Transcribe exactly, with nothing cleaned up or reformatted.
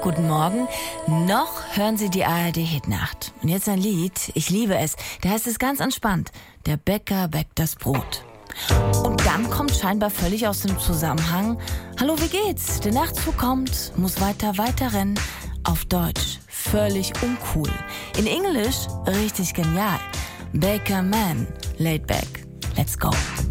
Guten Morgen. Noch hören Sie die A R D-Hitnacht. Und jetzt ein Lied, ich liebe es. Da heißt es ganz entspannt: Der Bäcker bäckt das Brot. Und dann kommt scheinbar völlig aus dem Zusammenhang: Hallo, wie geht's? Der Nachtzug kommt, muss weiter, weiter rennen. Auf Deutsch völlig uncool. In Englisch richtig genial. Baker Man, laid back, let's go.